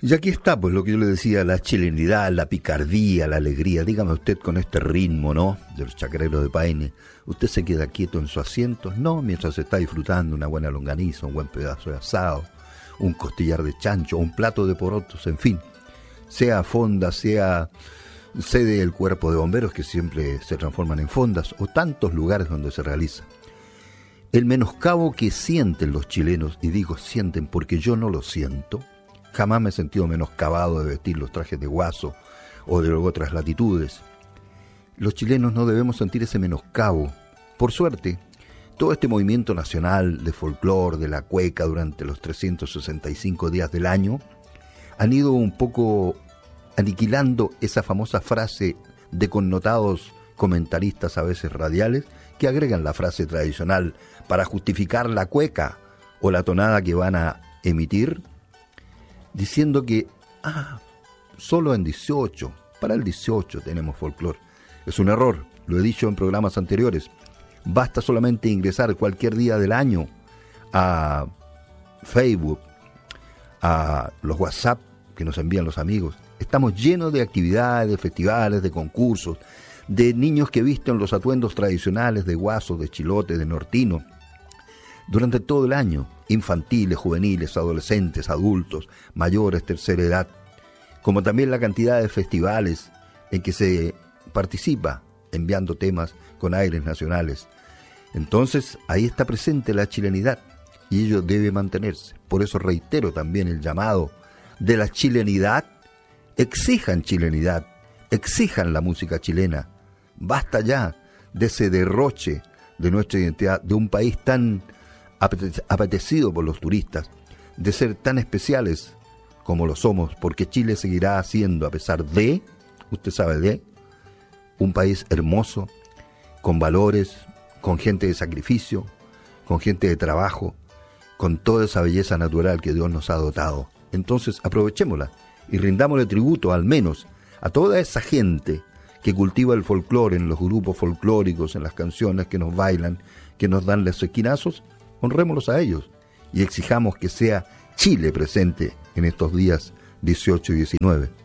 Y aquí está, pues lo que yo le decía, la chilenidad, la picardía, la alegría. Dígame usted con este ritmo, ¿no?, de los chacareros de Paine, ¿usted se queda quieto en su asiento? No, mientras está disfrutando una buena longaniza, un buen pedazo de asado, un costillar de chancho, un plato de porotos, en fin. Sea fonda, sea sede del cuerpo de bomberos, que siempre se transforman en fondas, o tantos lugares donde se realiza. El menoscabo que sienten los chilenos, y digo sienten porque yo no lo siento, jamás me he sentido menoscabado de vestir los trajes de Guaso o de otras latitudes. Los chilenos no debemos sentir ese menoscabo. Por suerte, todo este movimiento nacional de folclore, de la cueca durante los 365 días del año, han ido un poco aniquilando esa famosa frase de connotados comentaristas a veces radiales que agregan la frase tradicional para justificar la cueca o la tonada que van a emitir, diciendo que, solo en 18, para el 18 tenemos folclore. Es un error, lo he dicho en programas anteriores. Basta solamente ingresar cualquier día del año a Facebook, a los WhatsApp que nos envían los amigos. Estamos llenos de actividades, de festivales, de concursos, de niños que visten los atuendos tradicionales de Guaso, de Chilote, de Nortino, durante todo el año, infantiles, juveniles, adolescentes, adultos, mayores, tercera edad, como también la cantidad de festivales en que se participa enviando temas con aires nacionales. Entonces, ahí está presente la chilenidad y ello debe mantenerse. Por eso reitero también el llamado de la chilenidad. Exijan chilenidad, exijan la música chilena. Basta ya de ese derroche de nuestra identidad, de un país tan apetecido por los turistas, de ser tan especiales como lo somos, porque Chile seguirá siendo, a pesar de, usted sabe de, un país hermoso, con valores, con gente de sacrificio, con gente de trabajo, con toda esa belleza natural que Dios nos ha dotado. Entonces aprovechémosla y rindámosle tributo al menos a toda esa gente que cultiva el folclore en los grupos folclóricos, en las canciones que nos bailan, que nos dan los esquinazos. Honrémoslos a ellos y exijamos que sea Chile presente en estos días 18 y 19.